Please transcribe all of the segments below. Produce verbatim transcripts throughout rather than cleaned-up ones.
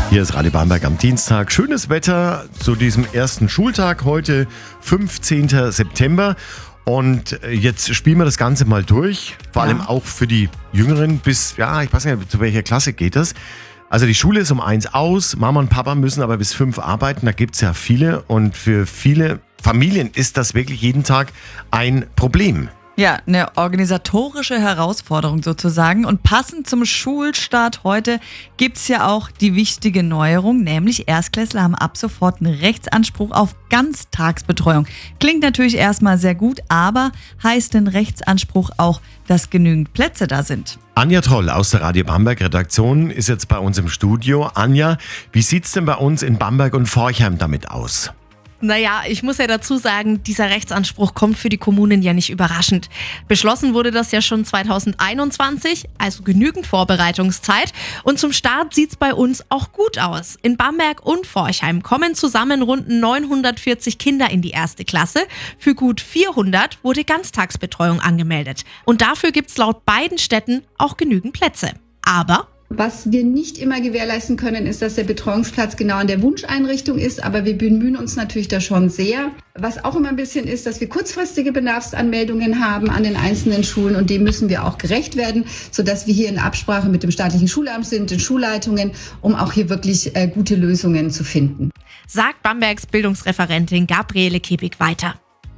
Hier ist Radio Bamberg am Dienstag. Schönes Wetter zu diesem ersten Schultag heute, fünfzehnten September. Und jetzt spielen wir das Ganze mal durch. Vor allem auch für die Jüngeren bis, ja, ich weiß nicht, zu welcher Klasse geht das. Also die Schule ist um eins aus. Mama und Papa müssen aber bis fünf arbeiten. Da gibt's ja viele. Und für viele Familien ist das wirklich jeden Tag ein Problem. Ja, eine organisatorische Herausforderung sozusagen. Und passend zum Schulstart heute gibt's ja auch die wichtige Neuerung, nämlich Erstklässler haben ab sofort einen Rechtsanspruch auf Ganztagsbetreuung. Klingt natürlich erstmal sehr gut, aber heißt den Rechtsanspruch auch, dass genügend Plätze da sind? Anja Troll aus der Radio Bamberg Redaktion ist jetzt bei uns im Studio. Anja, wie sieht's denn bei uns in Bamberg und Forchheim damit aus? Naja, ich muss ja dazu sagen, dieser Rechtsanspruch kommt für die Kommunen ja nicht überraschend. Beschlossen wurde das ja schon zweitausendeinundzwanzig, also genügend Vorbereitungszeit. Und zum Start sieht's bei uns auch gut aus. In Bamberg und Forchheim kommen zusammen rund neunhundertvierzig Kinder in die erste Klasse. Für gut vierhundert wurde Ganztagsbetreuung angemeldet. Und dafür gibt's laut beiden Städten auch genügend Plätze. Aber was wir nicht immer gewährleisten können, ist, dass der Betreuungsplatz genau an der Wunscheinrichtung ist, aber wir bemühen uns natürlich da schon sehr. Was auch immer ein bisschen ist, dass wir kurzfristige Bedarfsanmeldungen haben an den einzelnen Schulen und dem müssen wir auch gerecht werden, sodass wir hier in Absprache mit dem staatlichen Schulamt sind, den Schulleitungen, um auch hier wirklich äh, gute Lösungen zu finden. Sagt Bambergs Bildungsreferentin Gabriele Kebig weiter.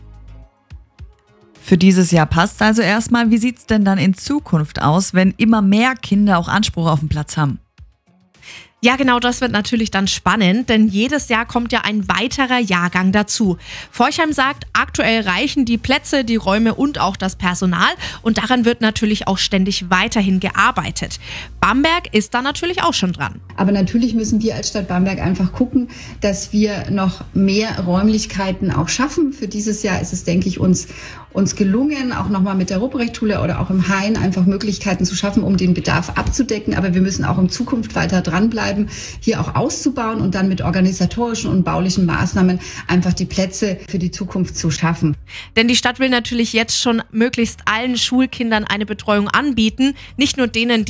Für dieses Jahr passt also erstmal. Wie sieht's denn dann in Zukunft aus, wenn immer mehr Kinder auch Anspruch auf den Platz haben? Ja, genau, das wird natürlich dann spannend, denn jedes Jahr kommt ja ein weiterer Jahrgang dazu. Forchheim sagt, aktuell reichen die Plätze, die Räume und auch das Personal und daran wird natürlich auch ständig weiterhin gearbeitet. Bamberg ist da natürlich auch schon dran. Aber natürlich müssen wir als Stadt Bamberg einfach gucken, dass wir noch mehr Räumlichkeiten auch schaffen. Für dieses Jahr ist es, denke ich, uns uns gelungen, auch nochmal mit der Ruprechtschule oder auch im Hain einfach Möglichkeiten zu schaffen, um den Bedarf abzudecken. Aber wir müssen auch in Zukunft weiter dranbleiben, hier auch auszubauen und dann mit organisatorischen und baulichen Maßnahmen einfach die Plätze für die Zukunft zu schaffen. Denn die Stadt will natürlich jetzt schon möglichst allen Schulkindern eine Betreuung anbieten, nicht nur denen,